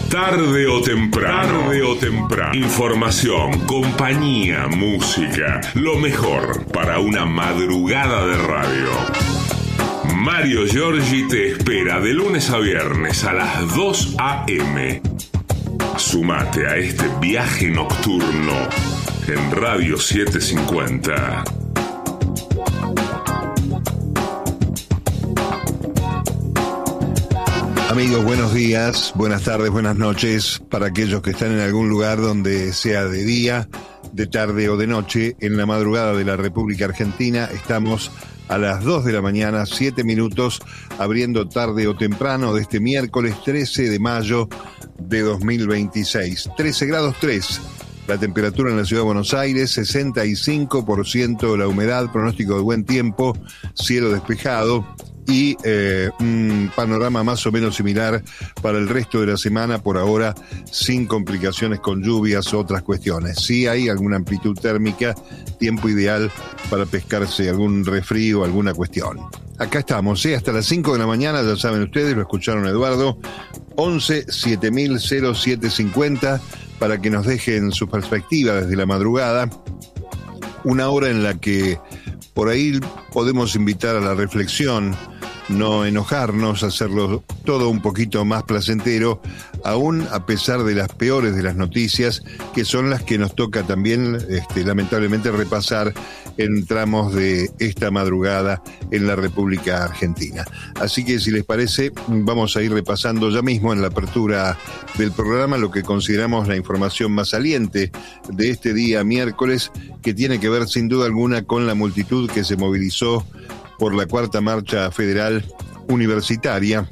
Tarde o temprano. Información, compañía, música. Lo mejor para una madrugada de radio. Mario Giorgi te espera de lunes a viernes a las 2 a.m. Sumate a este viaje nocturno en Radio 750. Amigos, buenos días, buenas tardes, buenas noches para aquellos que están en algún lugar donde sea de día, de tarde o de noche. En la madrugada de la República Argentina estamos a las 2 de la mañana, 7 minutos, abriendo Tarde o Temprano de este miércoles 13 de mayo de 2026. 13 grados 3. La temperatura en la ciudad de Buenos Aires, 65% la humedad, pronóstico de buen tiempo, cielo despejado. Y un panorama más o menos similar para el resto de la semana, por ahora sin complicaciones con lluvias o otras cuestiones. Sí hay alguna amplitud térmica, tiempo ideal para pescarse algún resfrío, alguna cuestión. Acá estamos, hasta las 5 de la mañana, ya saben ustedes, lo escucharon Eduardo, 11-7000-0750, para que nos dejen su perspectiva desde la madrugada, una hora en la que por ahí podemos invitar a la reflexión, no enojarnos, hacerlo todo un poquito más placentero, aún a pesar de las peores de las noticias, que son las que nos toca también, lamentablemente, repasar en tramos de esta madrugada en la República Argentina. Así que, si les parece, vamos a ir repasando ya mismo en la apertura del programa lo que consideramos la información más saliente de este día miércoles, que tiene que ver sin duda alguna con la multitud que se movilizó por la cuarta marcha federal universitaria.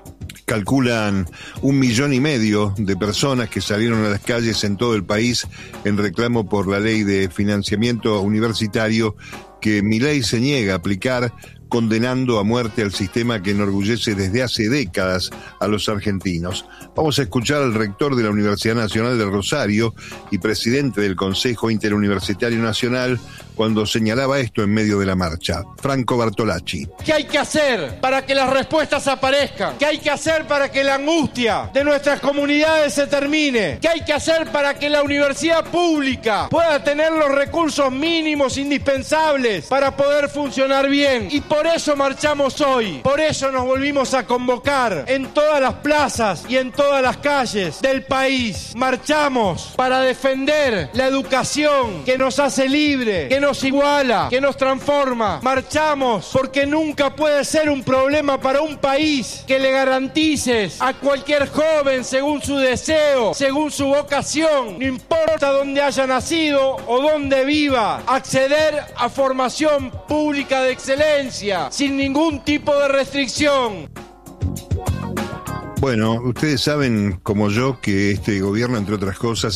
Calculan 1,5 millones de personas que salieron a las calles en todo el país en reclamo por la ley de financiamiento universitario que Milei se niega a aplicar, condenando a muerte al sistema que enorgullece desde hace décadas a los argentinos. Vamos a escuchar al rector de la Universidad Nacional de Rosario y presidente del Consejo Interuniversitario Nacional cuando señalaba esto en medio de la marcha. Franco Bartolacci. ¿Qué hay que hacer para que las respuestas aparezcan? ¿Qué hay que hacer para que la angustia de nuestras comunidades se termine? ¿Qué hay que hacer para que la universidad pública pueda tener los recursos mínimos indispensables para poder funcionar bien? Y por eso marchamos hoy, por eso nos volvimos a convocar en todas las plazas y en todas las calles del país. Marchamos para defender la educación que nos hace libre, que nos iguala, que nos transforma. Marchamos porque nunca puede ser un problema para un país que le garantices a cualquier joven, según su deseo, según su vocación, no importa dónde haya nacido o dónde viva, acceder a formación pública de excelencia, sin ningún tipo de restricción. Bueno, ustedes saben, como yo, que este gobierno, entre otras cosas,